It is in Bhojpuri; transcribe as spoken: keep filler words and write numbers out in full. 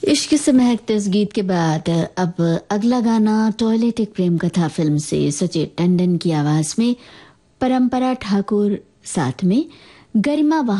इश्क से महकते इस गीत के बाद अब अगला गाना टॉयलेट एक प्रेम कथा फिल्म से सचेत टंडन की आवाज में परंपरा ठाकुर साथ में गरिमा